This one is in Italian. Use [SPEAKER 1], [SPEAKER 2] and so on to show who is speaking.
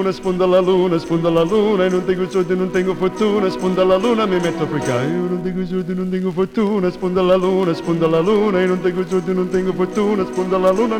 [SPEAKER 1] Sponda la luna, e non tengo soldi, non tengo fortuna, sponda la luna, mi metto a pregare, io non tengo soldi, non tengo fortuna, sponda la luna, e non tengo soldi, non tengo fortuna, sponda la luna.